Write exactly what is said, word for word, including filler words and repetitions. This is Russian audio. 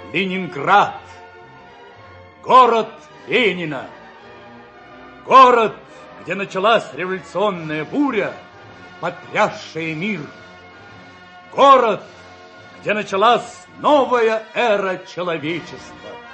Ленинград, город Ленина, город, где началась революционная буря, потрясшая мир, город, где началась новая эра человечества.